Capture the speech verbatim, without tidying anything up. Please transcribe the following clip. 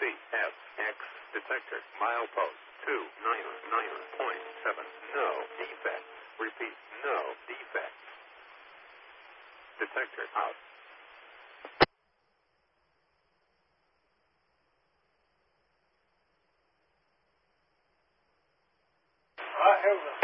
F X detector milepost two nine nine point seven. No defects. Repeat, no defects. Detector out. I have a